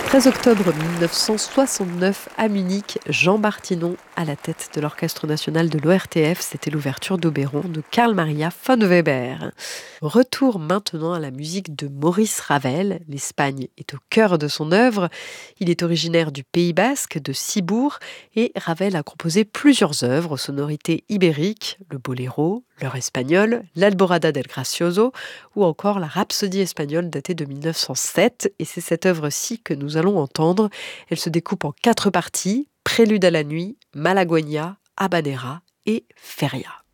13 octobre 1969, à Munich, Jean Bartinon à la tête de l'Orchestre national de l'ORTF. C'était l'ouverture d'Oberon de Carl Maria von Weber. Retour maintenant à la musique de Maurice Ravel. L'Espagne est au cœur de son œuvre. Il est originaire du Pays basque, de Cibourg, et Ravel a composé plusieurs œuvres aux sonorités ibériques, le boléro, l'heure espagnole, l'Alborada del Gracioso ou encore la Rhapsodie espagnole datée de 1907. Et c'est cette œuvre-ci que nous allons entendre. Elle se découpe en 4 parties: Prélude à la nuit, Malagueña, Habanera et Feria.